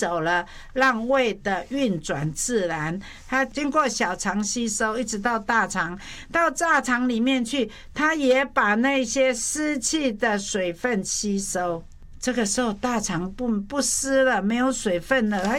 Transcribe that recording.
走了，让胃的运转自然。它经过小肠吸收，一直到大肠，到大肠里面去，它也把那些湿气的水分吸收。这个时候大肠不湿了，没有水分了，它